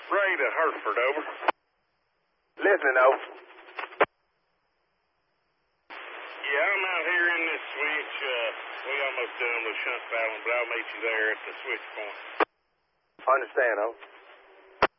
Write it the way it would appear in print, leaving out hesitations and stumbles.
Ray to Hertford, over. Listening, over. Yeah, I'm out here in this switch. We almost done with Shunt Fallon, but I'll meet you there at the switch point. Understand, over.